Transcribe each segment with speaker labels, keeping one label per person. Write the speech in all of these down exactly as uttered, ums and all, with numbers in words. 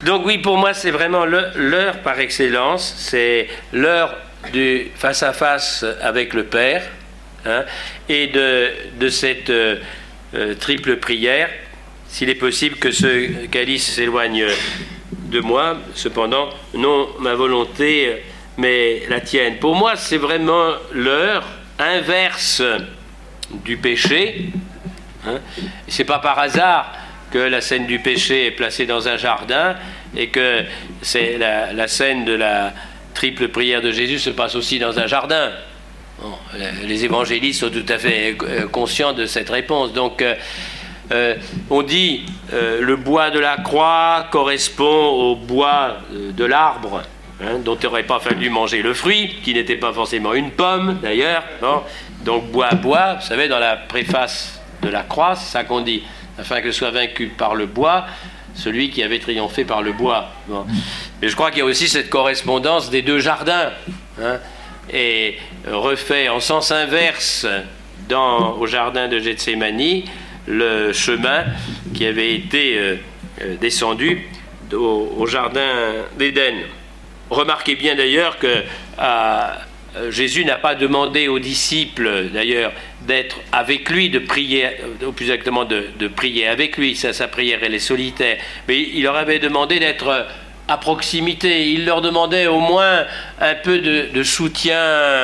Speaker 1: Donc oui, pour moi, c'est vraiment l'heure par excellence. C'est l'heure du face-à-face avec le Père, hein, et de, de cette euh, euh, triple prière. S'il est possible que ce calice s'éloigne de moi, cependant, non ma volonté, mais la tienne. Pour moi, c'est vraiment l'heure inverse du péché. Hein. C'est pas par hasard que la scène du péché est placée dans un jardin et que c'est la, la scène de la triple prière de Jésus se passe aussi dans un jardin. Bon, les évangélistes sont tout à fait conscients de cette réponse. Donc, euh, euh, on dit euh, le bois de la croix correspond au bois de l'arbre, hein, dont il n'aurait pas fallu manger le fruit, qui n'était pas forcément une pomme d'ailleurs. Bon. Donc, bois, bois, vous savez, dans la préface de la croix, c'est ça qu'on dit. Afin que soit vaincu par le bois celui qui avait triomphé par le bois. Bon. Mais je crois qu'il y a aussi cette correspondance des deux jardins, hein, et refait en sens inverse dans, au jardin de Gethsémani le chemin qui avait été euh, descendu au, au jardin d'Éden. Remarquez bien d'ailleurs que à, Jésus n'a pas demandé aux disciples, d'ailleurs, d'être avec lui, de prier, ou plus exactement de, de prier avec lui. Ça, sa prière, elle est solitaire. Mais il leur avait demandé d'être à proximité. Il leur demandait au moins un peu de, de soutien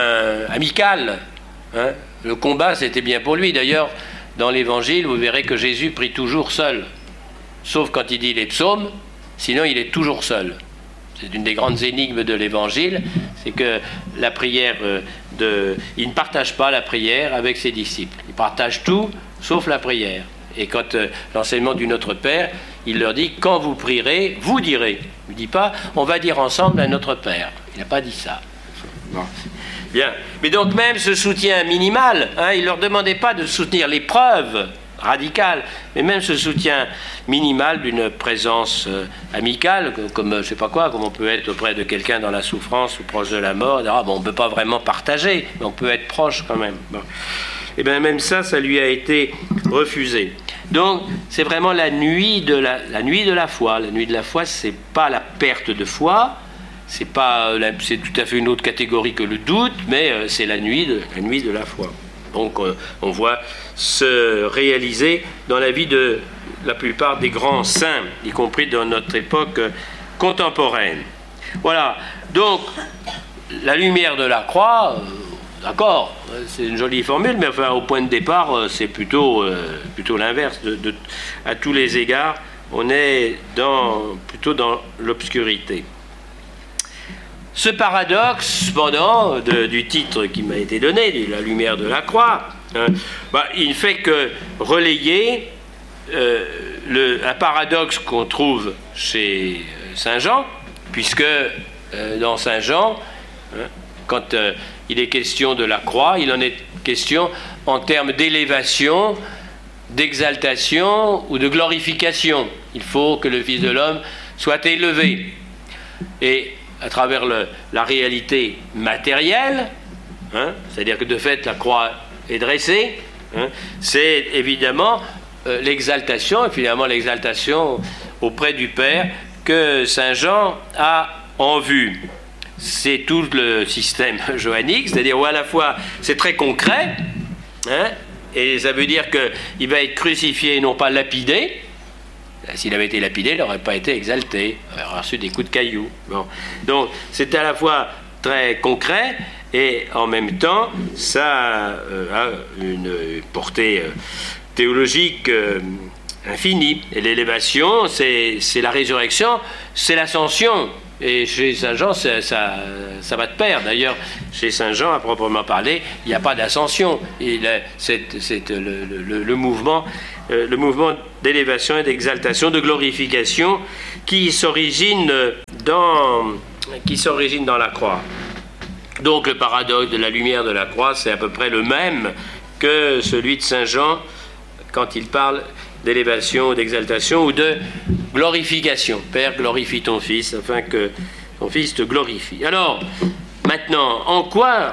Speaker 1: amical. Hein. Le combat, c'était bien pour lui. D'ailleurs, dans l'Évangile, vous verrez que Jésus prie toujours seul. Sauf quand il dit les psaumes, sinon il est toujours seul. C'est une des grandes énigmes de l'Évangile, c'est que la prière de... Il ne partage pas la prière avec ses disciples. Il partage tout, sauf la prière. Et quand euh, l'enseignement du Notre Père, il leur dit, quand vous prierez, vous direz. Il ne dit pas, on va dire ensemble à Notre Père. Il n'a pas dit ça. Bon. Bien. Mais donc même ce soutien minimal, hein, il ne leur demandait pas de soutenir l'épreuve radicale, mais même ce soutien minimal d'une présence euh, amicale, comme euh, je sais pas quoi, comme on peut être auprès de quelqu'un dans la souffrance ou proche de la mort. Ah, bon, on ne peut pas vraiment partager, mais on peut être proche quand même. Bon. Et bien même ça, ça lui a été refusé. Donc c'est vraiment la nuit de la, la nuit de la foi. La nuit de la foi, c'est pas la perte de foi, c'est pas, c'est tout à fait une autre catégorie que le doute, mais euh, c'est la nuit de la nuit de la foi. Donc euh, on voit se réaliser dans la vie de la plupart des grands saints, y compris dans notre époque contemporaine. Voilà, donc la lumière de la croix, euh, d'accord, c'est une jolie formule, mais enfin au point de départ, euh, c'est plutôt, euh, plutôt l'inverse. De, de, à tous les égards, on est dans, plutôt dans l'obscurité. Ce paradoxe, cependant, de, du titre qui m'a été donné, de la lumière de la croix, hein, bah, il ne fait que relayer euh, le, un paradoxe qu'on trouve chez Saint Jean, puisque euh, dans Saint Jean, hein, quand euh, il est question de la croix, il en est question en termes d'élévation, d'exaltation ou de glorification. Il faut que le Fils de l'homme soit élevé. Et à travers le, la réalité matérielle, hein, c'est-à-dire que de fait la croix est dressée, hein, c'est évidemment euh, l'exaltation, et finalement l'exaltation auprès du Père que Saint Jean a en vue. C'est tout le système johannique, c'est-à-dire où à la fois c'est très concret, hein, et ça veut dire qu'il va être crucifié et non pas lapidé. S'il avait été lapidé, il n'aurait pas été exalté, il aurait reçu des coups de cailloux. Bon. Donc c'est à la fois très concret et en même temps ça euh, a une portée euh, théologique euh, infinie. Et l'élévation, c'est, c'est la résurrection, c'est l'ascension. Et chez Saint Jean, ça, ça, ça va de pair. D'ailleurs, chez Saint Jean, à proprement parler, il n'y a pas d'ascension. Il a, c'est, c'est le, le, le mouvement, euh, le mouvement d'élévation et d'exaltation, de glorification, qui s'origine dans, qui s'origine dans la croix. Donc le paradoxe de la lumière de la croix, c'est à peu près le même que celui de Saint Jean quand il parle d'élévation, d'exaltation ou de glorification. Père, glorifie ton Fils afin que ton Fils te glorifie. Alors, maintenant, en quoi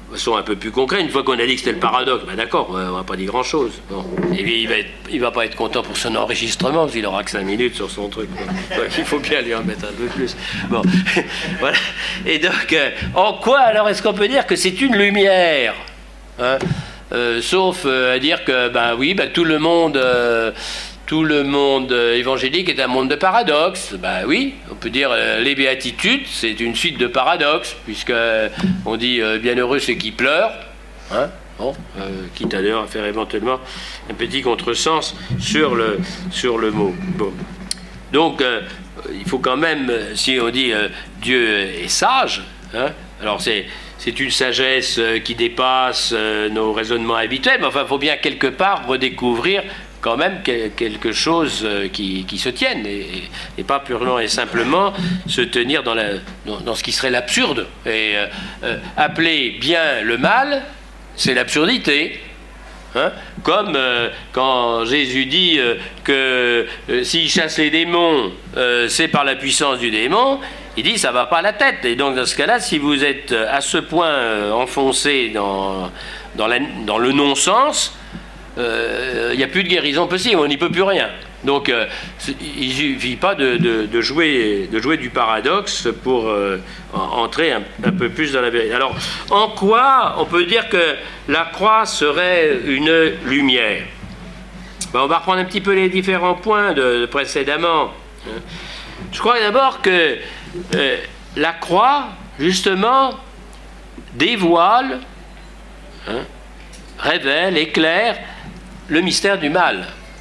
Speaker 1: façon un peu plus concrète, une fois qu'on a dit que c'était le paradoxe, ben d'accord, on n'a pas dit grand-chose. Bon. Et puis, il va être, il va pas être content pour son enregistrement, parce qu'il n'aura que cinq minutes sur son truc. Donc, il faut bien lui en mettre un peu plus. Bon. Voilà. Et donc, euh, en quoi, alors, est-ce qu'on peut dire que c'est une lumière, hein, euh, sauf euh, à dire que, ben oui, ben, tout le monde... Euh, Tout le monde évangélique est un monde de paradoxes. Ben oui, on peut dire euh, les béatitudes, c'est une suite de paradoxes, puisque euh, on dit euh, bienheureux ceux qui pleurent, hein, bon, euh, quitte à d'ailleurs à faire éventuellement un petit contresens sur le, sur le mot. Bon. Donc, euh, il faut quand même, si on dit euh, Dieu est sage, hein, alors c'est, c'est une sagesse euh, qui dépasse euh, nos raisonnements habituels, mais enfin, il faut bien quelque part redécouvrir quand même quelque chose qui, qui se tienne, et, et pas purement et simplement se tenir dans, la, dans, dans ce qui serait l'absurde. Et euh, euh, appeler bien le mal, c'est l'absurdité. Hein, comme euh, quand Jésus dit euh, que euh, s'il chasse les démons, euh, c'est par la puissance du démon, il dit ça va pas à la tête. Et donc dans ce cas-là, si vous êtes à ce point euh, enfoncé dans, dans, la, dans le non-sens, il euh, n'y a plus de guérison possible, on n'y peut plus rien. Donc euh, il ne suffit pas de, de, de, jouer, de jouer du paradoxe pour euh, entrer un, un peu plus dans la vérité. Alors, en quoi on peut dire que la croix serait une lumière? Ben, on va reprendre un petit peu les différents points de, de précédemment. Je crois d'abord que euh, la croix, justement, dévoile, hein, révèle, éclaire le mystère du mal.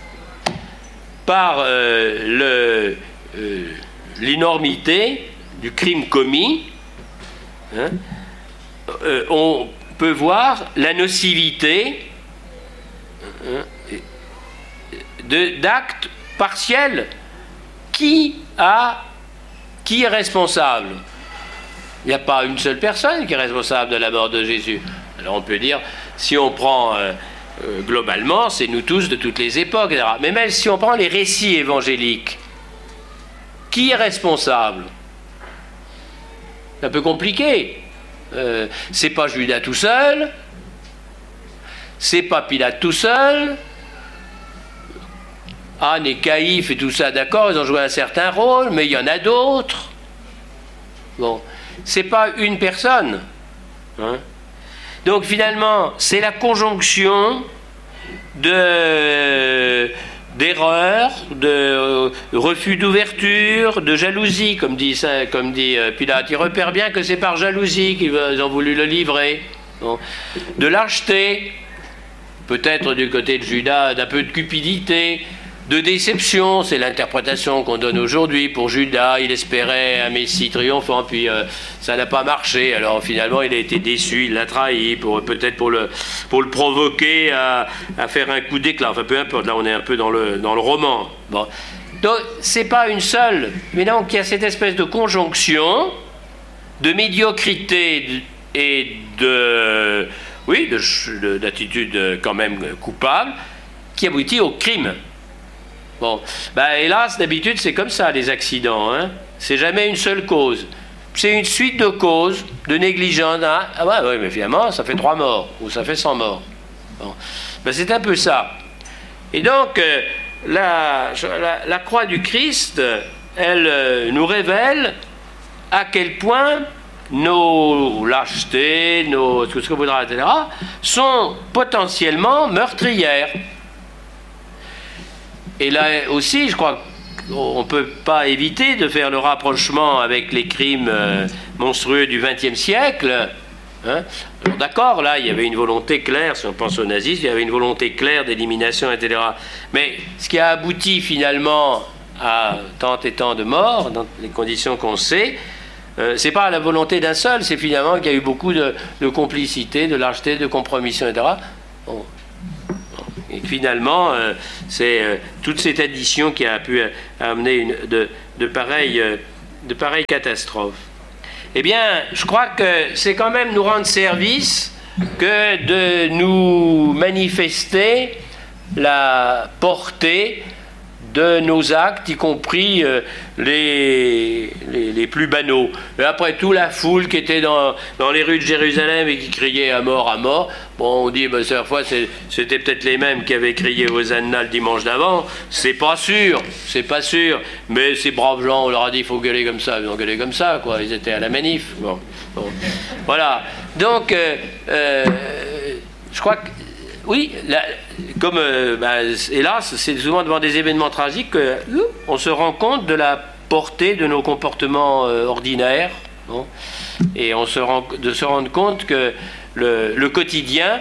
Speaker 1: Par euh, le, euh, l'énormité du crime commis, hein, euh, on peut voir la nocivité, hein, de, d'actes partiels. Qui a, qui est responsable? Il n'y a pas une seule personne qui est responsable de la mort de Jésus. Alors on peut dire, si on prend euh, euh, globalement, c'est nous tous de toutes les époques, et cetera. Mais même si on prend les récits évangéliques, qui est responsable? C'est un peu compliqué. Euh, c'est pas Judas tout seul, c'est pas Pilate tout seul. Anne et Caïphe et tout ça, d'accord, ils ont joué un certain rôle, mais il y en a d'autres. Bon, c'est pas une personne. Hein. Donc finalement, c'est la conjonction de, d'erreurs, de euh, refus d'ouverture, de jalousie, comme dit, comme dit euh, Pilate. Il repère bien que c'est par jalousie qu'ils ont voulu le livrer. Bon. De lâcheté, peut-être du côté de Judas, d'un peu de cupidité. De déception, c'est l'interprétation qu'on donne aujourd'hui. Pour Judas, il espérait un Messie triomphant, puis euh, ça n'a pas marché. Alors finalement, il a été déçu, il l'a trahi, pour, peut-être pour le, pour le provoquer à, à faire un coup d'éclat. Enfin, peu importe, là on est un peu dans le, dans le roman. Bon. Donc, c'est pas une seule, mais donc il y a cette espèce de conjonction de médiocrité et de, oui, de, de, d'attitude quand même coupable, qui aboutit au crime. Bon, ben hélas, d'habitude, c'est comme ça, les accidents. Hein. C'est jamais une seule cause. C'est une suite de causes, de négligence. Hein. Ah ouais, ouais, mais finalement, ça fait trois morts, ou ça fait cent morts. Bon. Ben, c'est un peu ça. Et donc, euh, la, la, la croix du Christ, elle euh, nous révèle à quel point nos lâchetés, nos, tout ce qu'on voudra, et cetera, sont potentiellement meurtrières. Et là aussi, je crois qu'on ne peut pas éviter de faire le rapprochement avec les crimes euh, monstrueux du vingtième siècle. Hein. Alors d'accord, là, il y avait une volonté claire, si on pense aux nazistes, il y avait une volonté claire d'élimination, et cetera. Mais ce qui a abouti finalement à tant et tant de morts, dans les conditions qu'on sait, euh, c'est pas la volonté d'un seul, c'est finalement qu'il y a eu beaucoup de, de complicité, de lâcheté, de compromission, et cetera. Bon. Et finalement, euh, c'est euh, toute cette addition qui a pu euh, amener une, de, de, pareilles, euh, de pareilles catastrophes. Eh bien, je crois que c'est quand même nous rendre service que de nous manifester la portée de nos actes, y compris euh, les, les, les plus banaux. Et après tout, la foule qui était dans, dans les rues de Jérusalem et qui criait à mort, à mort, bon, on dit, ben, cette fois, c'était peut-être les mêmes qui avaient crié Hosanna le dimanche d'avant. C'est pas sûr, c'est pas sûr. Mais ces braves gens, on leur a dit, il faut gueuler comme ça. Ils ont gueulé comme ça, quoi. Ils étaient à la manif. Bon, bon. Voilà. Donc, euh, euh, je crois que, oui, la, comme, euh, bah, hélas, c'est souvent devant des événements tragiques qu'on se rend compte de la portée de nos comportements euh, ordinaires, bon, et on se rend, de se rendre compte que le, le quotidien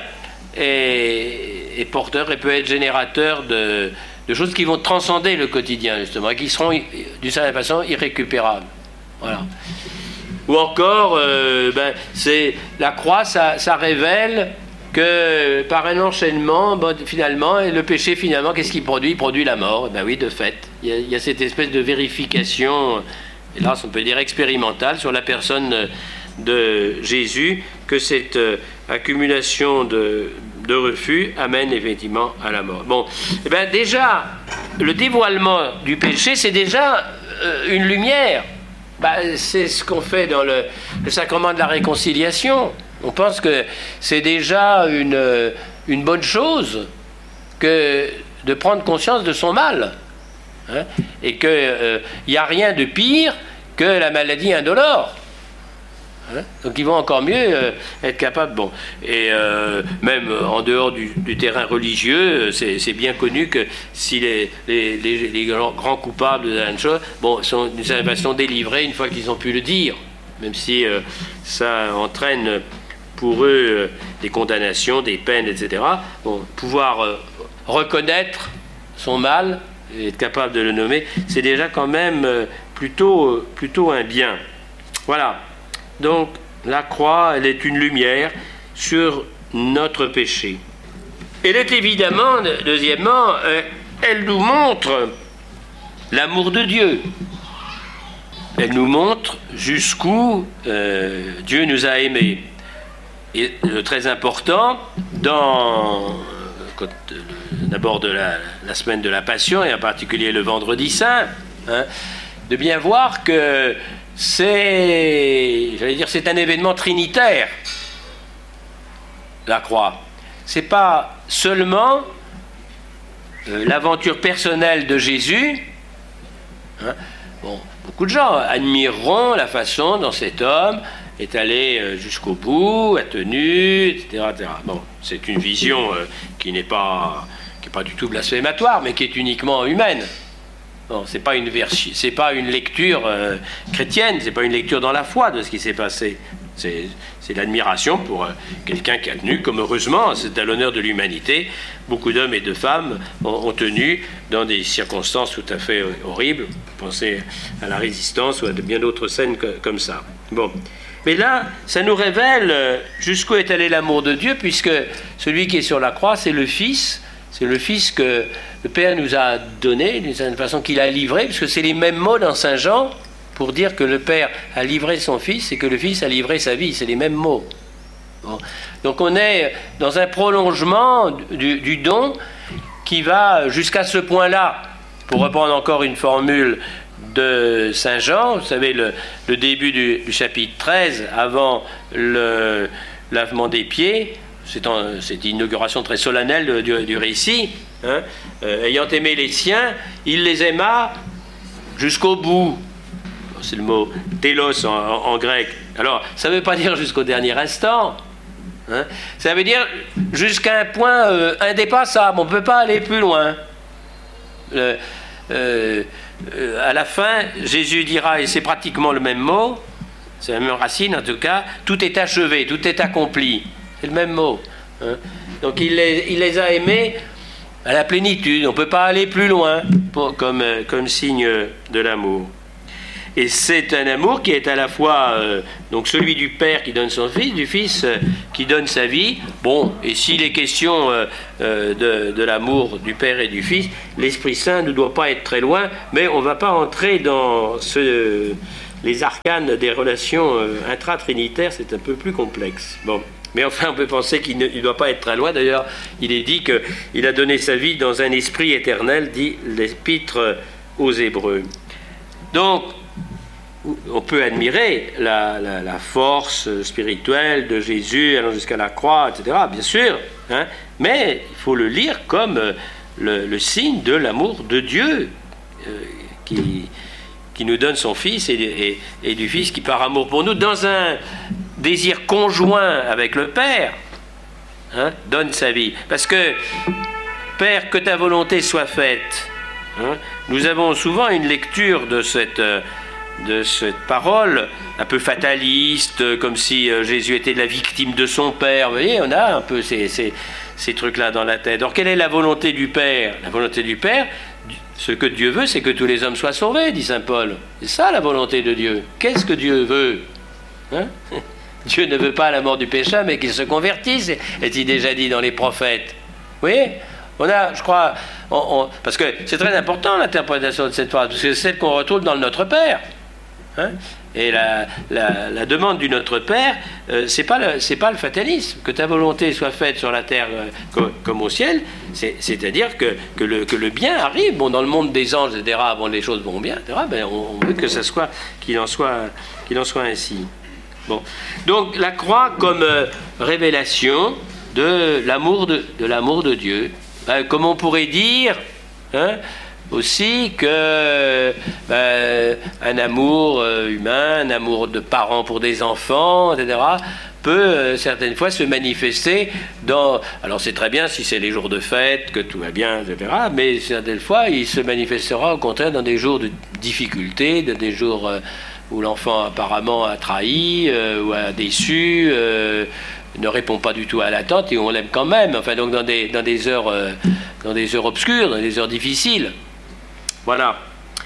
Speaker 1: est, est porteur et peut être générateur de, de choses qui vont transcender le quotidien, justement, et qui seront, d'une certaine façon, irrécupérables. Voilà. Ou encore, euh, ben, c'est, la croix, ça, ça révèle que par un enchaînement, bon, finalement, le péché, finalement, qu'est-ce qu'il produit? Il produit la mort. Ben oui, de fait. Il y a, il y a cette espèce de vérification, hélas, on peut dire expérimentale, sur la personne de Jésus, que cette euh, accumulation de, de refus amène effectivement à la mort. Bon, eh ben déjà, le dévoilement du péché, c'est déjà euh, une lumière. Ben, c'est ce qu'on fait dans le, le sacrement de la réconciliation. On pense que c'est déjà une, une bonne chose que de prendre conscience de son mal. Hein, et qu'il n'y euh, a rien de pire que la maladie indolore. Hein, donc ils vont encore mieux euh, être capables. Bon, et euh, même en dehors du, du terrain religieux, c'est bien connu que si les, les, les, les grands coupables de la chose, bon, sont d'une certaine façon délivrés une fois qu'ils ont pu le dire, même si euh, ça entraîne pour eux euh, des condamnations, des peines, et cetera. Bon, pouvoir euh, reconnaître son mal et être capable de le nommer, c'est déjà quand même euh, plutôt, euh, plutôt un bien. Voilà. Donc, la croix, elle est une lumière sur notre péché. Elle est évidemment, deuxièmement, euh, elle nous montre l'amour de Dieu. Elle nous montre jusqu'où euh, Dieu nous a aimés. Et euh, très important, dans euh, d'abord de la, la semaine de la Passion, et en particulier le Vendredi Saint, hein, de bien voir que c'est, j'allais dire, c'est un événement trinitaire, la croix. C'est pas seulement euh, l'aventure personnelle de Jésus. Hein, bon, beaucoup de gens admireront la façon dont cet homme est allé jusqu'au bout, a tenu, et cetera, et cetera. Bon, c'est une vision euh, qui n'est pas, qui est pas du tout blasphématoire, mais qui est uniquement humaine. Bon, c'est pas une version, c'est pas une lecture euh, chrétienne, c'est pas une lecture dans la foi de ce qui s'est passé. C'est, c'est l'admiration pour euh, quelqu'un qui a tenu, comme heureusement, c'est à l'honneur de l'humanité. Beaucoup d'hommes et de femmes ont, ont tenu dans des circonstances tout à fait euh, horribles. Pensez à la Résistance ou à de bien d'autres scènes que, comme ça. Bon. Mais là, ça nous révèle jusqu'où est allé l'amour de Dieu, puisque celui qui est sur la croix, c'est le Fils. C'est le Fils que le Père nous a donné, d'une certaine façon qu'il a livré, puisque c'est les mêmes mots dans Saint Jean pour dire que le Père a livré son Fils et que le Fils a livré sa vie. C'est les mêmes mots. Bon. Donc on est dans un prolongement du, du don qui va jusqu'à ce point-là, pour reprendre encore une formule de Saint Jean, vous savez, le, le début du, du chapitre treize, avant le lavement des pieds, c'est en, cette inauguration très solennelle du, du récit, hein, euh, ayant aimé les siens, il les aima jusqu'au bout. C'est le mot télos en, en, en grec. Alors, ça ne veut pas dire jusqu'au dernier instant, hein, ça veut dire jusqu'à un point euh, indépassable, on ne peut pas aller plus loin. Le, euh, Euh, à la fin, Jésus dira, et c'est pratiquement le même mot, c'est la même racine en tout cas, tout est achevé, tout est accompli. C'est le même mot. Hein. Donc il les, il les a aimés à la plénitude, on ne peut pas aller plus loin pour, comme, comme signe de l'amour. Et c'est un amour qui est à la fois euh, donc celui du Père qui donne son Fils, du Fils euh, qui donne sa vie. Bon, et s'il est question euh, euh, de, de l'amour du Père et du Fils, l'Esprit Saint ne doit pas être très loin, mais on ne va pas entrer dans ce, les arcanes des relations euh, intra-trinitaires, c'est un peu plus complexe. Bon, Mais enfin, on peut penser qu'il ne doit pas être très loin. D'ailleurs, il est dit qu'il a donné sa vie dans un esprit éternel, dit l'Épître aux Hébreux. Donc, on peut admirer la, la, la force spirituelle de Jésus allant jusqu'à la croix, et cetera, bien sûr, hein, mais il faut le lire comme le, le signe de l'amour de Dieu euh, qui, qui nous donne son Fils et, et, et du Fils qui, par amour pour nous, dans un désir conjoint avec le Père, hein, donne sa vie. Parce que, Père, que ta volonté soit faite. Hein, nous avons souvent une lecture de cette... Euh, de cette parole, un peu fataliste, comme si Jésus était la victime de son Père. Vous voyez, on a un peu ces, ces, ces trucs-là dans la tête. Alors, quelle est la volonté du Père? La volonté du Père, ce que Dieu veut, c'est que tous les hommes soient sauvés, dit saint Paul. C'est ça la volonté de Dieu. Qu'est-ce que Dieu veut, hein? Dieu ne veut pas la mort du pécheur, mais qu'il se convertisse, est-il déjà dit dans les prophètes. Vous voyez? On a, je crois, on, on, parce que c'est très important l'interprétation de cette phrase, parce que c'est celle qu'on retrouve dans le Notre Père. Hein? Et la, la, la demande du Notre Père, euh, c'est pas le, c'est pas le fatalisme, que ta volonté soit faite sur la terre euh, comme, comme au ciel, c'est, c'est-à-dire que, que, le, que le bien arrive. Bon, dans le monde des anges, et cetera, bon, les choses vont bien, et cetera, ben, on, on veut que ça soit, qu'il en soit, qu'il en soit ainsi. Bon. Donc la croix comme euh, révélation de l'amour de, de l'amour de Dieu, ben, comme on pourrait dire, hein, aussi que ben, un amour euh, humain, un amour de parents pour des enfants, et cetera, peut euh, certaines fois se manifester dans... Alors c'est très bien si c'est les jours de fête, que tout va bien, et cetera, mais certaines fois il se manifestera au contraire dans des jours de difficulté, dans des jours euh, où l'enfant apparemment a trahi, euh, ou a déçu, euh, ne répond pas du tout à l'attente et on l'aime quand même, enfin donc dans des, dans des heures, euh, dans des heures obscures, dans des heures difficiles. Voilà.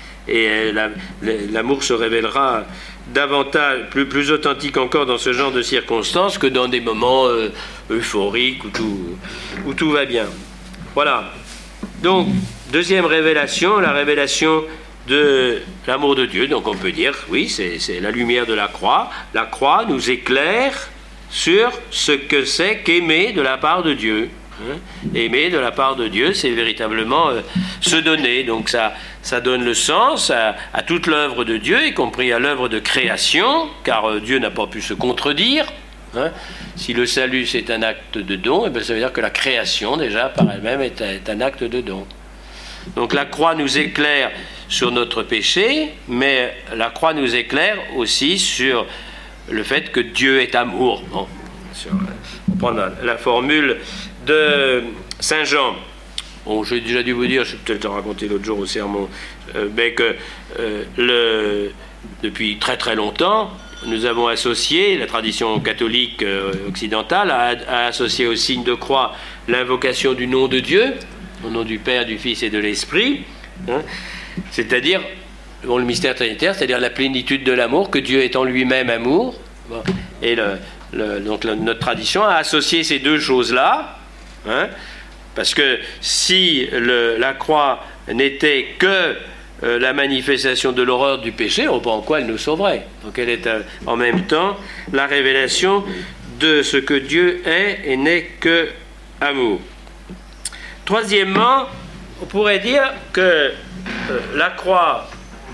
Speaker 1: Et la, l'amour se révélera davantage, plus, plus authentique encore dans ce genre de circonstances que dans des moments euh, euphoriques où tout, où tout va bien. Voilà. Donc, deuxième révélation, la révélation de l'amour de Dieu. Donc on peut dire, oui, c'est, c'est la lumière de la croix. La croix nous éclaire sur ce que c'est qu'aimer de la part de Dieu. Hein? Aimer de la part de Dieu, c'est véritablement euh, se donner. Donc ça, ça donne le sens à, à toute l'œuvre de Dieu, y compris à l'œuvre de création, car euh, Dieu n'a pas pu se contredire. Hein? Si le salut c'est un acte de don, eh bien, ça veut dire que la création déjà par elle-même est, est un acte de don. Donc la croix nous éclaire sur notre péché, mais la croix nous éclaire aussi sur le fait que Dieu est amour. Bon, sur, on prend la, la formule de Saint Jean. Bon, j'ai déjà dû vous dire, je vais peut-être le raconter l'autre jour au sermon, euh, mais que euh, le, depuis très très longtemps, nous avons associé, la tradition catholique euh, occidentale a, a associé au signe de croix l'invocation du nom de Dieu, au nom du Père, du Fils et de l'Esprit, hein, c'est-à-dire bon, le mystère trinitaire, c'est-à-dire la plénitude de l'amour, que Dieu est en lui-même amour. Bon, et le, le, donc le, notre tradition a associé ces deux choses-là, hein, parce que si le, la croix n'était que euh, la manifestation de l'horreur du péché, on voit en quoi elle nous sauverait. Donc elle est euh, en même temps la révélation de ce que Dieu est et n'est que amour. Troisièmement, on pourrait dire que euh, la croix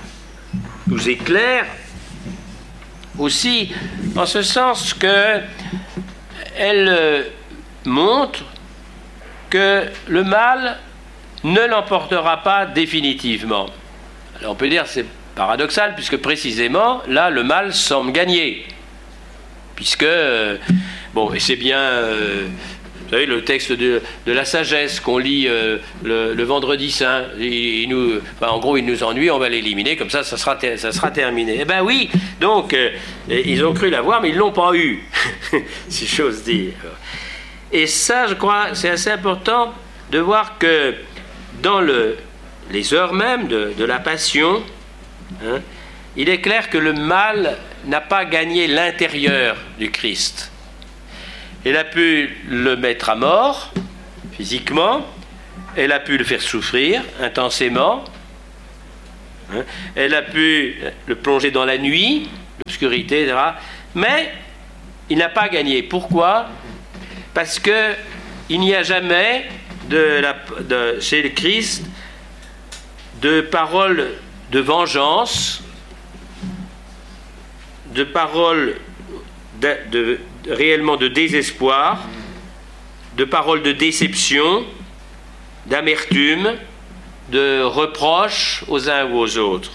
Speaker 1: nous éclaire aussi en ce sens que elle euh, montre que le mal ne l'emportera pas définitivement. Alors on peut dire que c'est paradoxal, puisque précisément, là, le mal semble gagner. Puisque, euh, bon, et c'est bien, euh, vous savez, le texte de, de la sagesse qu'on lit euh, le, le vendredi saint, il, il nous, enfin, en gros, il nous ennuie, on va l'éliminer, comme ça, ça sera, ter- ça sera terminé. Eh bien oui, donc, euh, ils ont cru l'avoir, mais ils ne l'ont pas eu, si j'ose dire. Et ça, je crois, c'est assez important de voir que dans le, les heures même de, de la passion, hein, il est clair que le mal n'a pas gagné l'intérieur du Christ. Elle a pu le mettre à mort, physiquement, elle a pu le faire souffrir intensément, hein, elle a pu le plonger dans la nuit, l'obscurité, et cetera. Mais il n'a pas gagné. Pourquoi? Parce qu'il n'y a jamais de la, de, chez le Christ de paroles de vengeance, de paroles de, de, de, réellement de désespoir, de paroles de déception, d'amertume, de reproches aux uns ou aux autres.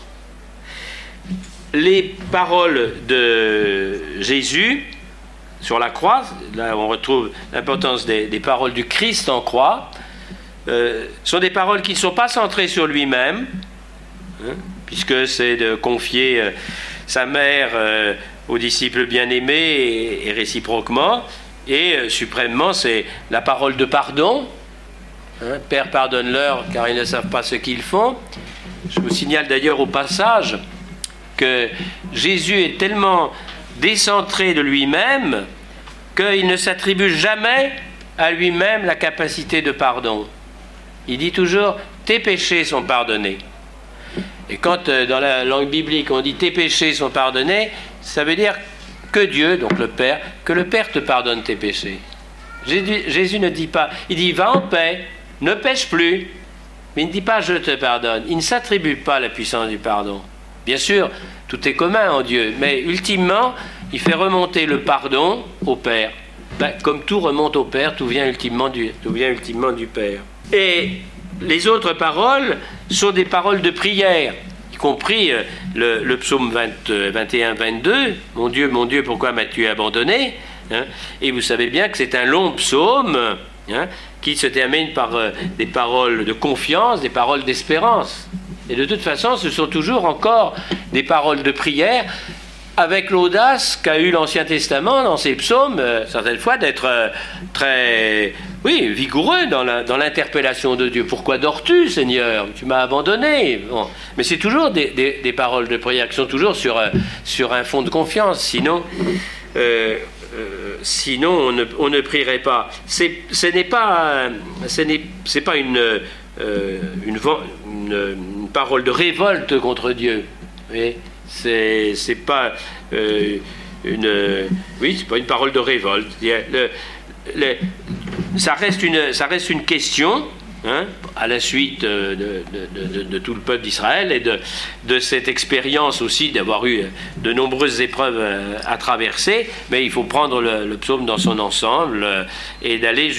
Speaker 1: Les paroles de Jésus sur la croix, là on retrouve l'importance des, des paroles du Christ en croix, euh, sont des paroles qui ne sont pas centrées sur lui-même, hein, puisque c'est de confier euh, sa mère euh, aux disciples bien-aimés et, et réciproquement, et euh, suprêmement c'est la parole de pardon. Hein, Père, pardonne-leur car ils ne savent pas ce qu'ils font. Je vous signale d'ailleurs au passage que Jésus est tellement décentré de lui-même qu'il ne s'attribue jamais à lui-même la capacité de pardon. Il dit toujours « tes péchés sont pardonnés ». Et quand euh, dans la langue biblique on dit « tes péchés sont pardonnés », ça veut dire que Dieu, donc le Père, que le Père te pardonne tes péchés. Jésus, Jésus ne dit pas, il dit « va en paix, ne pêche plus », mais il ne dit pas « je te pardonne ». Il ne s'attribue pas la puissance du pardon. Bien sûr, tout est commun en Dieu, mais ultimement, il fait remonter le pardon au Père. Ben, comme tout remonte au Père, tout vient ultimement du, tout vient ultimement du Père. Et les autres paroles sont des paroles de prière, y compris le, le psaume vingt, vingt et un vingt-deux, « Mon Dieu, mon Dieu, pourquoi m'as-tu abandonné ?» hein, et vous savez bien que c'est un long psaume hein, qui se termine par euh, des paroles de confiance, des paroles d'espérance. Et de toute façon, ce sont toujours encore des paroles de prière, avec l'audace qu'a eu l'Ancien Testament dans ses psaumes, euh, certaines fois, d'être euh, très, oui, vigoureux dans, la, dans l'interpellation de Dieu. Pourquoi dors-tu, Seigneur? Tu m'as abandonné. Bon. Mais c'est toujours des, des, des paroles de prière qui sont toujours sur, euh, sur un fond de confiance. Sinon, euh, euh, sinon on, ne, on ne prierait pas. C'est, ce n'est pas, ce n'est, c'est pas une, euh, une, une, une parole de révolte contre Dieu. Vous voyez ? C'est, c'est pas euh, une, oui, c'est pas une parole de révolte. Le, le, ça reste une, ça reste une question, hein, à la suite de, de, de, de, de tout le peuple d'Israël et de, de cette expérience aussi d'avoir eu de nombreuses épreuves à traverser. Mais il faut prendre le, le psaume dans son ensemble et d'aller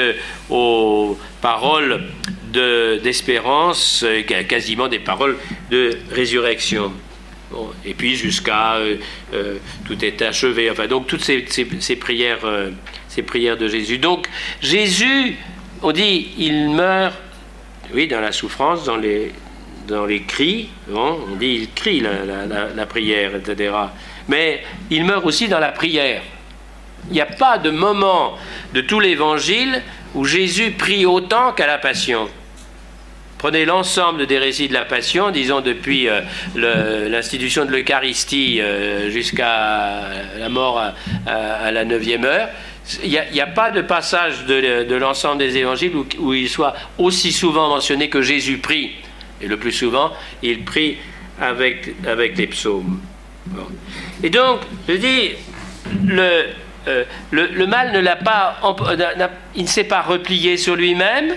Speaker 1: jusqu'aux paroles de, d'espérance, quasiment des paroles de résurrection. Bon, et puis jusqu'à euh, euh, tout est achevé, enfin donc toutes ces, ces, ces prières euh, ces prières de Jésus. Donc Jésus, on dit il meurt, oui, dans la souffrance, dans les dans les cris, bon, on dit il crie la, la, la, la prière, et cetera, mais il meurt aussi dans la prière. Il n'y a pas de moment de tout l'évangile où Jésus prie autant qu'à la Passion. Prenez l'ensemble des récits de la Passion, disons depuis euh, le, l'institution de l'Eucharistie euh, jusqu'à la mort à, à, à la neuvième heure. Il n'y a, a pas de passage de, de l'ensemble des évangiles où, où il soit aussi souvent mentionné que Jésus prie. Et le plus souvent, il prie avec, avec les psaumes. Bon. Et donc, je dis, le, euh, le, le mal ne l'a pas, il ne s'est pas replié sur lui-même,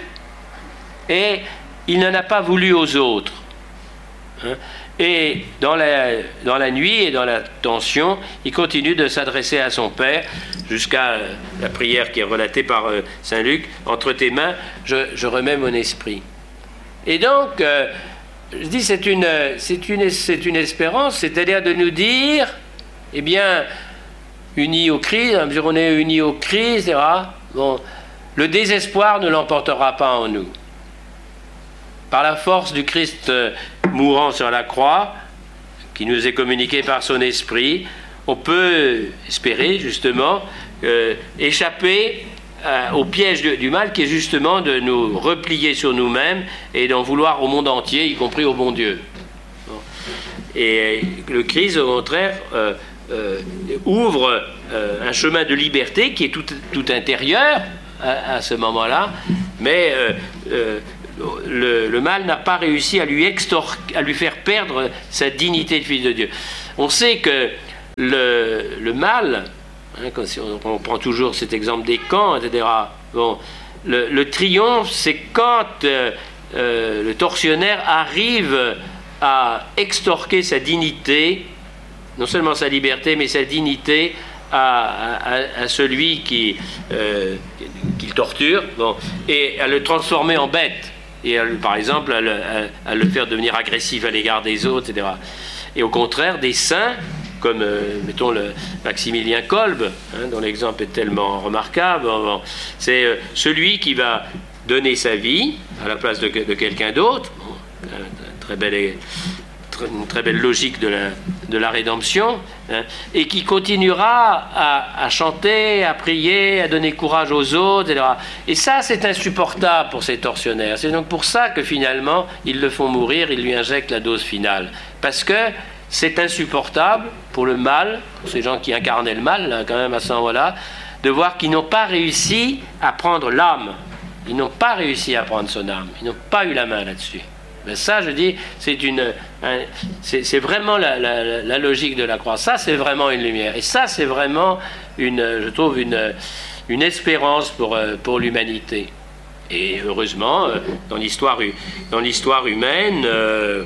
Speaker 1: et il n'en a pas voulu aux autres. Hein? Et dans la, dans la nuit et dans la tension, il continue de s'adresser à son Père jusqu'à la prière qui est relatée par euh, Saint Luc. Entre tes mains, je, je remets mon esprit. Et donc, euh, je dis, c'est une, c'est une, c'est une espérance, c'est-à-dire de nous dire, eh bien, unis au Christ, à mesure où on est unis au Christ, et cetera, bon, le désespoir ne l'emportera pas en nous. Par la force du Christ mourant sur la croix, qui nous est communiqué par son esprit, on peut espérer justement euh, échapper euh, au piège de, du mal, qui est justement de nous replier sur nous-mêmes et d'en vouloir au monde entier, y compris au bon Dieu. Bon. Et le Christ, au contraire, euh, euh, ouvre euh, un chemin de liberté qui est tout, tout intérieur à, à ce moment-là, mais euh, euh, Le, le mal n'a pas réussi à lui, extor- à lui faire perdre sa dignité de fils de Dieu. On sait que le, le mal, Hein, quand on, on prend toujours cet exemple des camps, et cetera. Bon, le, le triomphe, c'est quand euh, euh, le tortionnaire arrive à extorquer sa dignité, non seulement sa liberté, mais sa dignité à, à, à celui qui, euh, qui le torture, bon, et à le transformer en bête, et à, par exemple à le, à, à le faire devenir agressif à l'égard des autres, et cetera. Et au contraire, des saints, comme, euh, mettons, le Maximilien Kolbe, hein, dont l'exemple est tellement remarquable, bon, c'est euh, celui qui va donner sa vie à la place de, de quelqu'un d'autre, bon, un, un très bel, très, une très belle logique de la, de la rédemption, hein, et qui continuera à, à chanter, à prier, à donner courage aux autres, et cetera. Et ça, c'est insupportable pour ces tortionnaires. C'est donc pour ça que finalement, ils le font mourir, ils lui injectent la dose finale. Parce que c'est insupportable pour le mal, pour ces gens qui incarnaient le mal, là, quand même à ce moment-là, de voir qu'ils n'ont pas réussi à prendre l'âme. Ils n'ont pas réussi à prendre son âme. Ils n'ont pas eu la main là-dessus. Mais ça, je dis, c'est une, un, c'est, c'est vraiment la, la, la logique de la croix. Ça, c'est vraiment une lumière. Et ça, c'est vraiment, une, je trouve, une, une espérance pour, pour l'humanité. Et heureusement, dans l'histoire, dans l'histoire humaine, euh,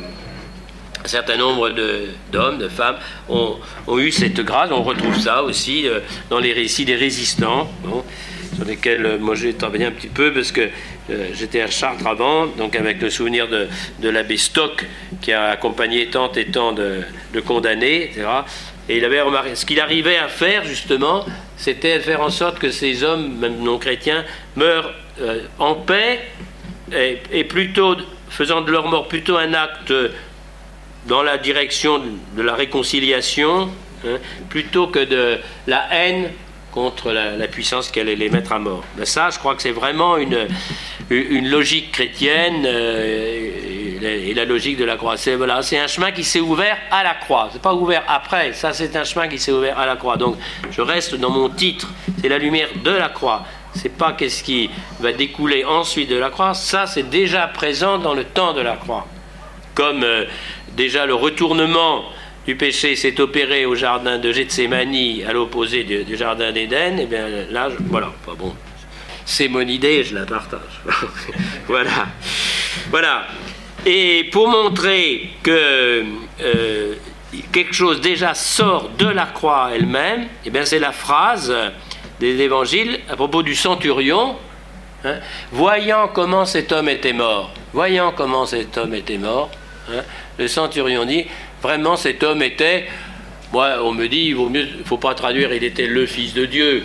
Speaker 1: un certain nombre de, d'hommes, de femmes ont, ont eu cette grâce. On retrouve ça aussi euh, dans les récits des résistants, bon, sur lesquels euh, moi j'ai travaillé un petit peu parce que euh, j'étais à Chartres avant, donc avec le souvenir de, de l'abbé Stock qui a accompagné tant et tant de, de condamnés, et cetera. Et il avait remarqué, ce qu'il arrivait à faire justement, c'était de faire en sorte que ces hommes, même non chrétiens, meurent euh, en paix et, et plutôt faisant de leur mort plutôt un acte dans la direction de la réconciliation, hein, plutôt que de la haine contre la, la puissance qui allait les mettre à mort. Ben ça, je crois que c'est vraiment une, une logique chrétienne euh, et, et la logique de la croix. C'est, voilà, c'est un chemin qui s'est ouvert à la croix. C'est pas ouvert après. Ça, c'est un chemin qui s'est ouvert à la croix. Donc, je reste dans mon titre. C'est la lumière de la croix. C'est pas qu'est-ce qui va découler ensuite de la croix. Ça, c'est déjà présent dans le temps de la croix. Comme euh, déjà le retournement du péché s'est opéré au jardin de Gethsémani à l'opposé du, du jardin d'Éden, et bien là, je, voilà, pas bon. C'est mon idée, je la partage. Voilà. Voilà. Et pour montrer que euh, quelque chose déjà sort de la croix elle-même, et bien c'est la phrase des évangiles à propos du centurion, hein, voyant comment cet homme était mort, voyant comment cet homme était mort, hein, le centurion dit, vraiment cet homme était, moi on me dit, il vaut mieux, il ne faut pas traduire, il était le fils de Dieu.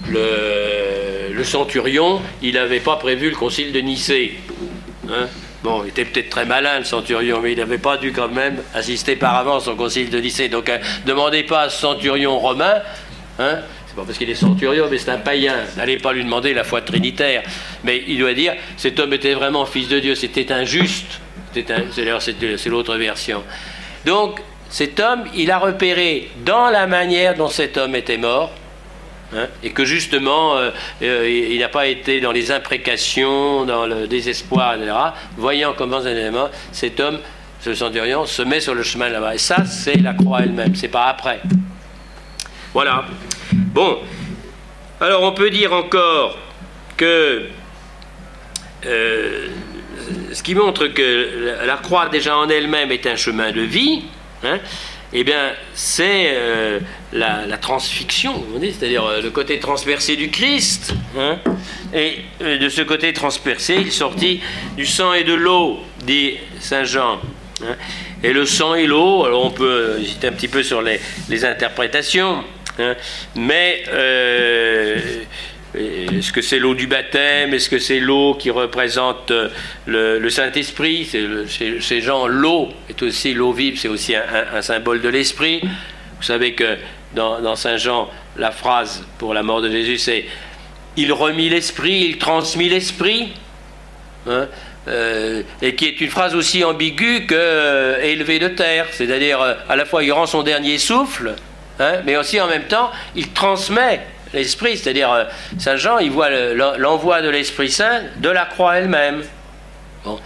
Speaker 1: Le, le centurion, il n'avait pas prévu le concile de Nicée. Hein. Bon, il était peut-être très malin le centurion, mais il n'avait pas dû quand même assister par avance au concile de Nicée. Donc ne euh, demandez pas à ce centurion romain, hein, c'est pas parce qu'il est centurion, mais c'est un païen, n'allez pas lui demander la foi trinitaire. Mais il doit dire, cet homme était vraiment fils de Dieu, c'était injuste. C'était un, c'est, d'ailleurs, c'est, c'est l'autre version. Donc, cet homme, il a repéré dans la manière dont cet homme était mort, hein, et que justement, euh, euh, il n'a pas été dans les imprécations, dans le désespoir, et cetera. Voyant comment il était mort, cet homme, ce centurion, se met sur le chemin là-bas. Et ça, c'est la croix elle-même, c'est pas après. Voilà. Bon. Alors, on peut dire encore que... Euh, ce qui montre que la croix déjà en elle-même est un chemin de vie, hein, eh bien c'est euh, la, la transfixion, on dit, c'est-à-dire euh, le côté transpercé du Christ, hein, et euh, de ce côté transpercé, il sortit du sang et de l'eau, dit Saint Jean. Hein, et le sang et l'eau, alors on peut hésiter un petit peu sur les, les interprétations, hein, mais euh, est-ce que c'est l'eau du baptême? Est-ce que c'est l'eau qui représente le, le Saint-Esprit? C'est le, chez, chez Jean, l'eau est aussi l'eau vive, c'est aussi un, un, un symbole de l'Esprit. Vous savez que dans, dans Saint Jean, la phrase pour la mort de Jésus, c'est « Il remit l'Esprit, il transmit l'Esprit hein ». Euh, et qui est une phrase aussi ambiguë que euh, élevé de terre, c'est-à-dire euh, à la fois il rend son dernier souffle, hein, mais aussi en même temps il transmet l'Esprit, c'est-à-dire euh, Saint Jean il voit le, l'envoi de l'Esprit Saint de la croix elle-même. Bon.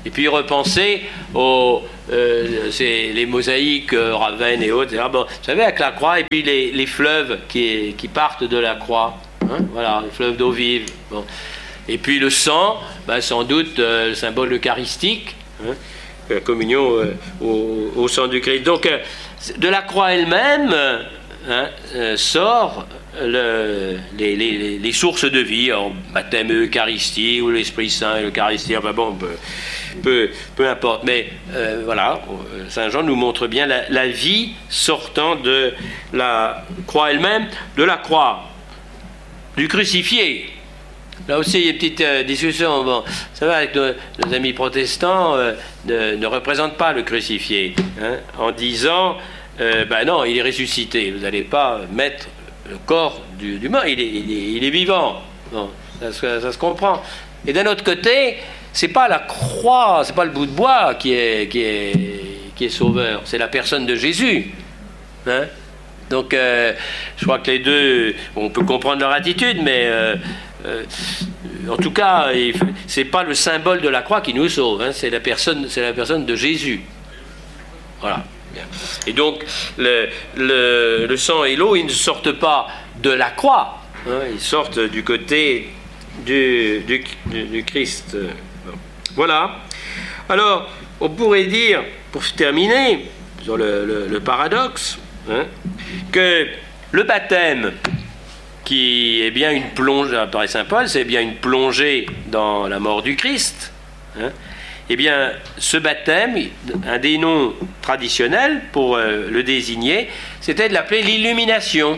Speaker 1: Et puis repenser aux euh, c'est les mosaïques, euh, Ravenne et autres. Et là, bon, vous savez, avec la croix, et puis les, les fleuves qui, qui partent de la croix. Hein, voilà, les fleuves d'eau vive. Bon. Et puis le sang, ben, sans doute euh, le symbole eucharistique, hein, la communion euh, au, au sang du Christ. Donc, euh, de la croix elle-même hein, euh, sort le, les, les, les sources de vie, en baptême et Eucharistie, ou l'Esprit Saint et l'Eucharistie, enfin bon, peu, peu, peu importe. Mais euh, voilà, Saint Jean nous montre bien la, la vie sortant de la croix elle-même, de la croix, du crucifié. Là aussi, il y a une petite euh, discussion. Bon, ça va, avec nos, nos amis protestants euh, ne, ne représentent pas le crucifié, hein, en disant, euh, ben non, il est ressuscité. Vous n'allez pas mettre le corps du, du mort, il est, il est, il est vivant. Bon, ça, ça, ça se comprend. Et d'un autre côté, c'est pas la croix, c'est pas le bout de bois qui est, qui est, qui est sauveur, c'est la personne de Jésus. Hein. Donc, euh, je crois que les deux, on peut comprendre leur attitude, mais euh, euh, en tout cas, c'est pas le symbole de la croix qui nous sauve, hein, c'est la personne, c'est la personne de Jésus. Voilà. Et donc, le, le, le sang et l'eau, ils ne sortent pas de la croix, hein, ils sortent du côté du, du, du Christ. Bon. Voilà. Alors, on pourrait dire, pour terminer, sur le, le, le paradoxe, hein, que le baptême, qui est bien une plongée, par Saint Paul, c'est bien une plongée dans la mort du Christ, hein, eh bien, ce baptême, un des noms traditionnels pour euh, le désigner, c'était de l'appeler l'illumination.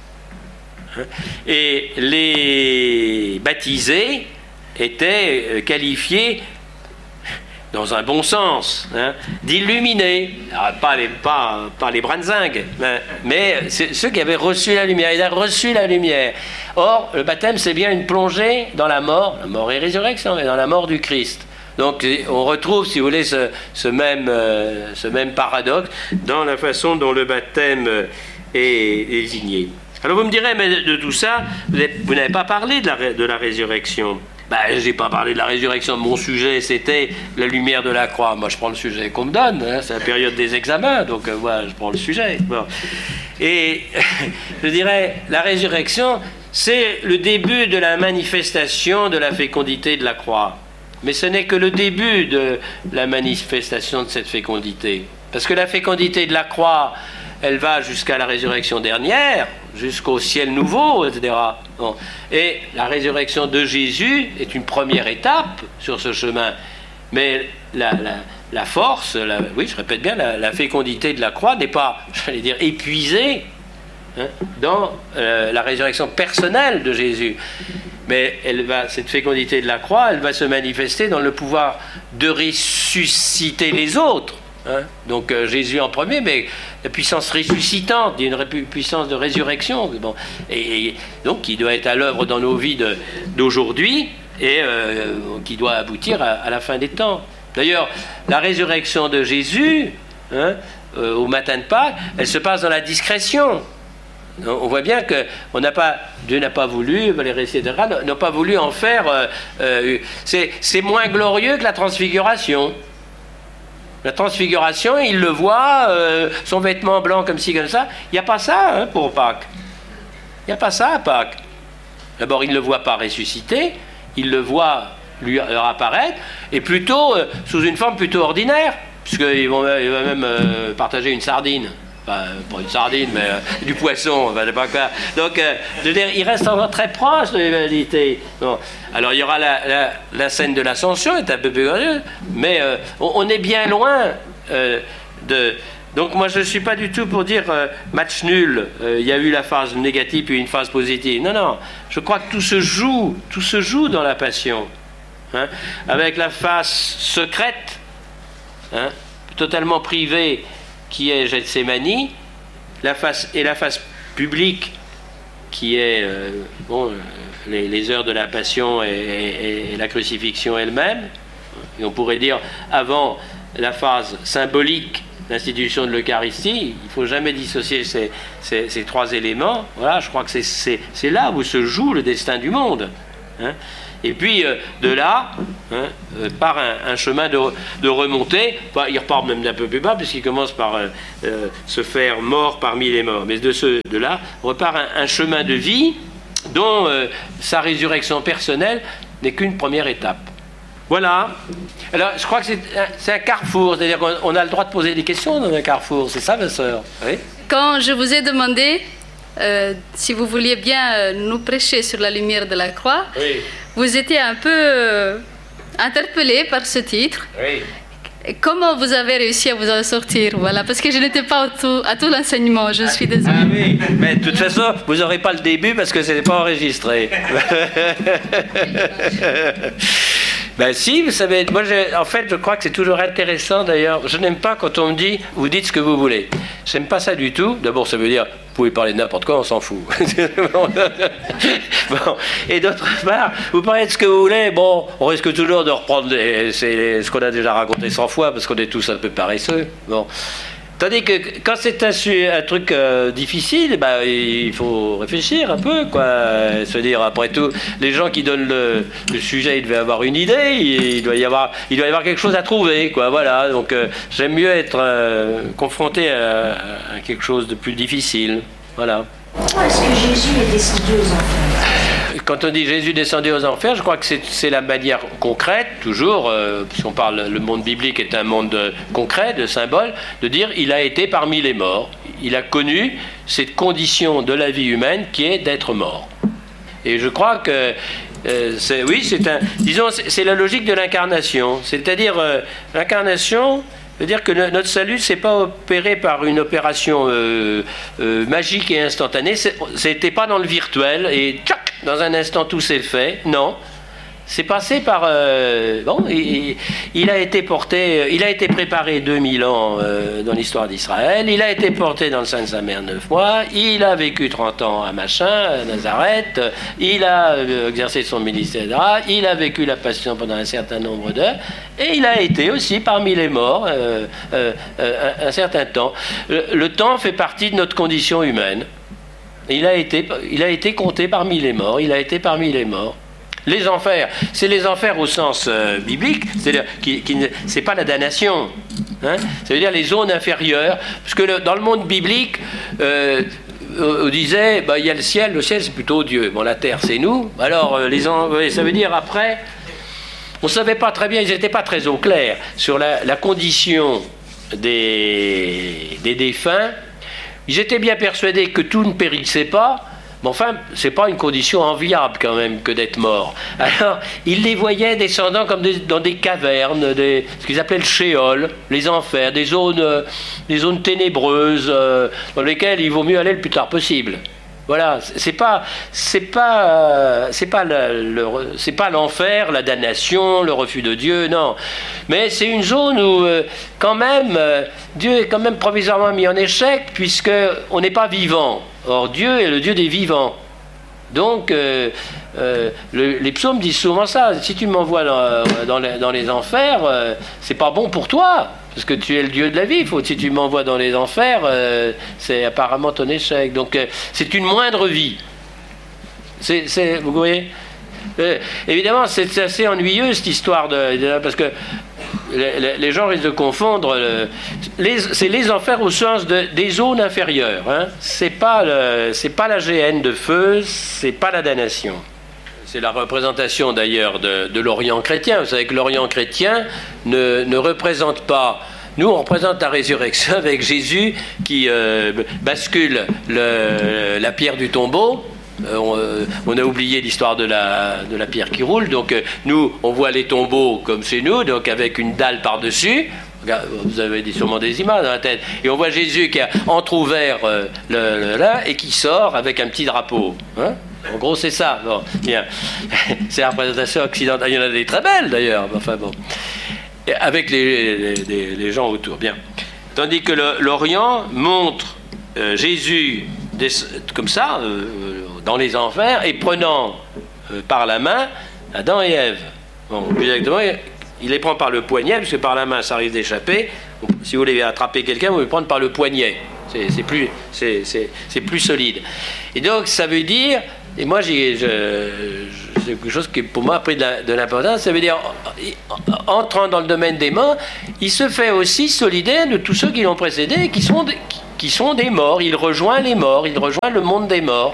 Speaker 1: Et les baptisés étaient euh, qualifiés, dans un bon sens, hein, d'illuminés. Pas les, pas, pas les branzingues, hein, mais ceux qui avaient reçu la lumière. Ils avaient reçu la lumière. Or, le baptême, c'est bien une plongée dans la mort, la mort et résurrection, mais dans la mort du Christ. Donc on retrouve, si vous voulez, ce, ce, même, euh, ce même paradoxe dans la façon dont le baptême est désigné. Alors vous me direz, mais de, de tout ça, vous, vous n'avez pas parlé de la, de la résurrection. Ben, je n'ai pas parlé de la résurrection. Mon sujet, c'était la lumière de la croix. Moi, je prends le sujet qu'on me donne. Hein, c'est la période des examens, donc euh, voilà, je prends le sujet. Bon. Et je dirais, la résurrection, c'est le début de la manifestation de la fécondité de la croix. Mais ce n'est que le début de la manifestation de cette fécondité. Parce que la fécondité de la croix, elle va jusqu'à la résurrection dernière, jusqu'au ciel nouveau, et cetera. Bon. Et la résurrection de Jésus est une première étape sur ce chemin. Mais la, la, la force, la, oui, je répète bien, la, la fécondité de la croix n'est pas, j'allais dire, épuisée hein, dans euh, la résurrection personnelle de Jésus. Mais elle va, cette fécondité de la croix, elle va se manifester dans le pouvoir de ressusciter les autres. Hein. Donc euh, Jésus en premier, mais la puissance ressuscitante, il y a une puissance de résurrection. Bon. Et, et donc qui doit être à l'œuvre dans nos vies de, d'aujourd'hui et euh, qui doit aboutir à, à la fin des temps. D'ailleurs, la résurrection de Jésus, hein, euh, au matin de Pâques, elle se passe dans la discrétion. On voit bien que on n'a pas, Dieu n'a pas voulu, les récits de Rade n'ont pas voulu en faire. Euh, euh, c'est, c'est moins glorieux que la transfiguration. La transfiguration, il le voit, euh, son vêtement blanc comme ci, comme ça. Il n'y a pas ça hein, pour Pâques. Il n'y a pas ça à Pâques. D'abord, il ne le voit pas ressusciter, il le voit lui leur apparaître, et plutôt euh, sous une forme plutôt ordinaire, puisqu'il va, il va même euh, partager une sardine. Enfin, pas une sardine, mais euh, du poisson, enfin, pas quoi. Donc, euh, je veux dire, il reste encore très proche de l'humanité. Bon. Alors, il y aura la, la, la scène de l'ascension, est un peu plus glorieuse, mais euh, on, on est bien loin euh, de... Donc, moi, je ne suis pas du tout pour dire euh, match nul, euh, il y a eu la phase négative puis une phase positive. Non, non, je crois que tout se joue, tout se joue dans la passion. Hein, avec la phase secrète, hein, totalement privée, qui est Gethsémani, la face, et la face publique, qui est euh, bon, les, les heures de la passion et, et, et la crucifixion elle-même. Et on pourrait dire, avant la phase symbolique, l'institution de l'Eucharistie, il ne faut jamais dissocier ces, ces, ces trois éléments. Voilà, je crois que c'est, c'est, c'est là où se joue le destin du monde. Hein. Et puis euh, de là, hein, euh, par un, un chemin de, de remontée, enfin, il repart même d'un peu plus bas, puisqu'il commence par euh, euh, se faire mort parmi les morts. Mais de, ce, de là, repart un, un chemin de vie dont euh, sa résurrection personnelle n'est qu'une première étape. Voilà. Alors, je crois que c'est un, c'est un carrefour, c'est-à-dire qu'on a le droit de poser des questions dans un carrefour, c'est ça, ma sœur? Oui.
Speaker 2: Quand je vous ai demandé euh, si vous vouliez bien euh, nous prêcher sur la lumière de la croix,
Speaker 1: Oui.
Speaker 2: vous étiez un peu euh, interpellé par ce titre.
Speaker 1: Oui.
Speaker 2: Et comment vous avez réussi à vous en sortir? Voilà, parce que je n'étais pas au tout, à tout l'enseignement, je suis désolée.
Speaker 1: Ah oui, mais de toute façon, vous n'aurez pas le début parce que ce n'est pas enregistré. Ben si, vous savez, moi je, en fait je crois que c'est toujours intéressant d'ailleurs, je n'aime pas quand on me dit, vous dites ce que vous voulez. J'aime pas ça du tout, d'abord ça veut dire, vous pouvez parler de n'importe quoi, on s'en fout. Bon. Et d'autre part, vous parlez de ce que vous voulez, bon, on risque toujours de reprendre des, c'est ce qu'on a déjà raconté cent fois, parce qu'on est tous un peu paresseux. Bon. Tandis que quand c'est un, un truc euh, difficile, bah, il faut réfléchir un peu, quoi. Se dire, après tout, les gens qui donnent le, le sujet, ils devaient avoir une idée, il, il, doit y avoir, il doit y avoir quelque chose à trouver, quoi. Voilà. Donc, euh, j'aime mieux être euh, confronté à, à quelque chose de plus difficile. Voilà.
Speaker 3: Pourquoi est-ce que Jésus est descendu aux enfers?
Speaker 1: Quand on dit Jésus descendu aux enfers, je crois que c'est, c'est la manière concrète, toujours, euh, puisqu'on parle, le monde biblique est un monde de, concret, de symboles, de dire il a été parmi les morts. Il a connu cette condition de la vie humaine qui est d'être mort. Et je crois que, euh, c'est, oui, c'est un, disons, c'est, c'est la logique de l'incarnation. C'est-à-dire, euh, l'incarnation veut dire que le, notre salut, c'est pas opéré par une opération euh, euh, magique et instantanée. C'est, c'était pas dans le virtuel et tchac, dans un instant tout s'est fait. Non, c'est passé par. Euh, bon, il, il a été porté, il a été préparé deux mille ans euh, dans l'histoire d'Israël. Il a été porté dans le sein de sa mère neuf mois. Il a vécu trente ans à Machin, à Nazareth. Il a euh, exercé son ministère. Il a vécu la passion pendant un certain nombre d'heures. Et il a été aussi parmi les morts euh, euh, euh, un, un certain temps. Le, le temps fait partie de notre condition humaine. Il a été, il a été compté parmi les morts. Il a été parmi les morts. Les enfers, c'est les enfers au sens euh, biblique, c'est-à-dire qui, qui ne, c'est pas la damnation. Hein, ça veut dire les zones inférieures. Parce que le, dans le monde biblique, euh, on disait, bah, il y a le ciel, le ciel c'est plutôt Dieu. Bon, la terre c'est nous. Alors, euh, les en, ça veut dire après. On ne savait pas très bien, ils n'étaient pas très au clair sur la, la condition des, des défunts. Ils étaient bien persuadés que tout ne périssait pas, mais enfin, ce n'est pas une condition enviable quand même que d'être mort. Alors, ils les voyaient descendant comme des, dans des cavernes, des, ce qu'ils appelaient le shéol, les enfers, des zones, euh, des zones ténébreuses euh, dans lesquelles il vaut mieux aller le plus tard possible. Voilà, c'est pas, c'est pas, c'est pas, le, le, c'est pas l'enfer, la damnation, le refus de Dieu, non. Mais c'est une zone où, euh, quand même, euh, Dieu est quand même provisoirement mis en échec, puisque on n'est pas vivant. Or, Dieu est le Dieu des vivants. Donc, euh, euh, le, les psaumes disent souvent ça. Si tu m'envoies dans, dans, les, dans les enfers, euh, c'est pas bon pour toi. Parce que tu es le Dieu de la vie. Faut, si tu m'envoies dans les enfers, euh, c'est apparemment ton échec. Donc, euh, c'est une moindre vie. C'est, c'est, vous voyez euh, évidemment, c'est, c'est assez ennuyeux cette histoire de, de parce que les, les gens risquent de confondre. Le, les, c'est les enfers au sens de, des zones inférieures. Hein. C'est pas le, c'est pas la géhenne de feu. C'est pas la damnation. C'est la représentation d'ailleurs de, de l'Orient chrétien. Vous savez que l'Orient chrétien ne, ne représente pas... Nous, on représente la résurrection avec Jésus qui euh, bascule le, la pierre du tombeau. Euh, on, euh, on a oublié l'histoire de la, de la pierre qui roule. Donc euh, nous, on voit les tombeaux comme chez nous, donc avec une dalle par-dessus. Vous avez sûrement des images dans la tête. Et on voit Jésus qui a entrouvert euh, le, le, là et qui sort avec un petit drapeau. Hein? En gros, c'est ça. Bon, bien. C'est la représentation occidentale. Il y en a des très belles, d'ailleurs. Enfin, bon. Et avec les, les, les gens autour. Bien. Tandis que le, l'Orient montre euh, Jésus des, comme ça, euh, dans les enfers, et prenant euh, par la main Adam et Ève. Bon, plus exactement, il les prend par le poignet, parce que par la main, ça risque d'échapper. Si vous voulez attraper quelqu'un, vous le prendre par le poignet. C'est, c'est, plus, c'est, c'est, c'est plus solide. Et donc, ça veut dire... Et moi, j'ai, je, c'est quelque chose qui pour moi a pris de, de l'importance. Ça veut dire, entrant dans le domaine des morts, il se fait aussi solidaire de tous ceux qui l'ont précédé et qui sont, qui sont des morts. Il rejoint les morts, il rejoint le monde des morts.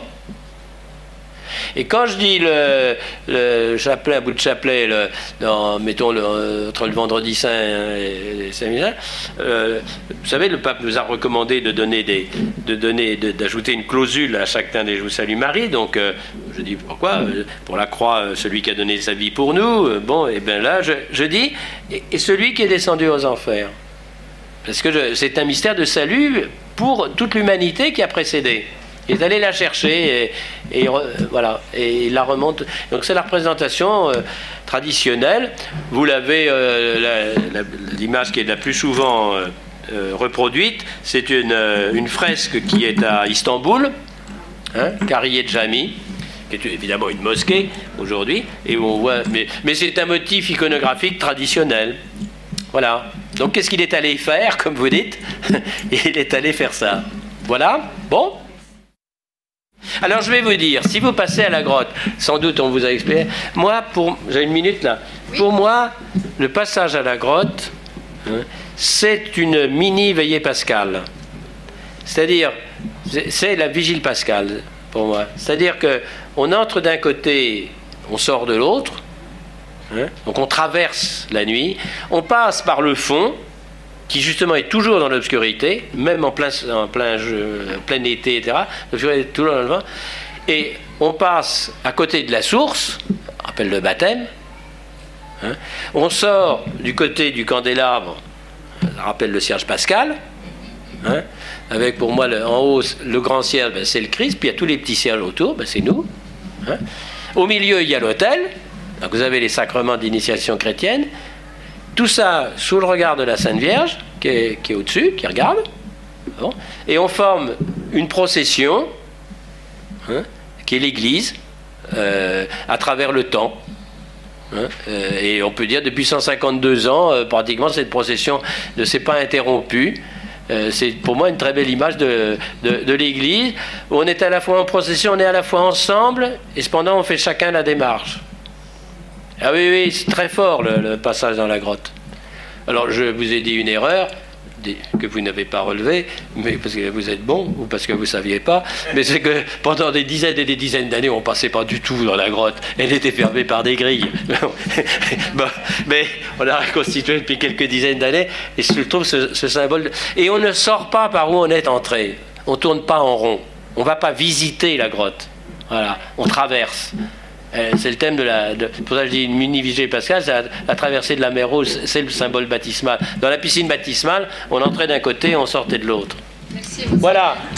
Speaker 1: Et quand je dis le, le chapelet, un bout de chapelet, le, dans, mettons le, entre le vendredi saint et le samedi saint, euh, vous savez, le pape nous a recommandé de donner des, de donner, de, d'ajouter une clausule à chacun des Je vous salue Marie. Donc, euh, je dis pourquoi pour la croix, celui qui a donné sa vie pour nous. Euh, bon, et bien là, je, je dis et, et celui qui est descendu aux enfers, parce que je, c'est un mystère de salut pour toute l'humanité qui a précédé. Il est allé la chercher et, et voilà, et il la remonte. Donc c'est la représentation euh, traditionnelle. Vous l'avez, euh, la, la, l'image qui est la plus souvent euh, euh, reproduite, c'est une, euh, une fresque qui est à Istanbul, hein, Kariye Cami, qui est évidemment une mosquée aujourd'hui, et où on voit, mais, mais c'est un motif iconographique traditionnel. Voilà. Donc qu'est-ce qu'il est allé faire, comme vous dites? Il est allé faire ça. Voilà. Bon. Alors je vais vous dire, si vous passez à la grotte, sans doute on vous a expliqué, moi, pour, j'ai une minute là, oui. Pour moi, le passage à la grotte, hein, c'est une mini veillée pascale. C'est-à-dire, c'est, c'est la vigile pascale, pour moi. C'est-à-dire qu'on entre d'un côté, on sort de l'autre, hein, donc on traverse la nuit, on passe par le fond, qui justement est toujours dans l'obscurité, même en plein, en plein, jeu, plein été, et cetera. L'obscurité est toujours dans le vent. Et on passe à côté de la source, on appelle le baptême. Hein. On sort du côté du candélabre, ça rappelle le cierge pascal. Hein, avec pour moi le, en haut le grand cierge, ben, c'est le Christ, puis il y a tous les petits cierges autour, ben, c'est nous. Hein. Au milieu, il y a l'autel. Donc vous avez les sacrements d'initiation chrétienne. Tout ça sous le regard de la Sainte Vierge, qui est, qui est au-dessus, qui regarde. Bon. Et on forme une procession, hein, qui est l'Église, euh, à travers le temps. Hein, euh, et on peut dire depuis cent cinquante-deux ans, euh, pratiquement, cette procession ne s'est pas interrompue. Euh, c'est pour moi une très belle image de, de, de l'Église, où on est à la fois en procession, on est à la fois ensemble, et cependant on fait chacun la démarche. Ah oui, oui, c'est très fort le, le passage dans la grotte. Alors je vous ai dit une erreur que vous n'avez pas relevée, mais parce que vous êtes bon ou parce que vous ne saviez pas, mais c'est que pendant des dizaines et des dizaines d'années, on ne passait pas du tout dans la grotte. Elle était fermée par des grilles. Bon, mais on l'a reconstituée depuis quelques dizaines d'années, et je trouve ce, ce symbole... Et on ne sort pas par où on est entré. On ne tourne pas en rond. On ne va pas visiter la grotte. Voilà, on traverse. C'est le thème de la... De, pour ça que je dis une mini-vigée pascale, c'est la, la traversée de la mer Rouge, c'est le symbole baptismal. Dans la piscine baptismale, on entrait d'un côté, on sortait de l'autre. Merci. Voilà.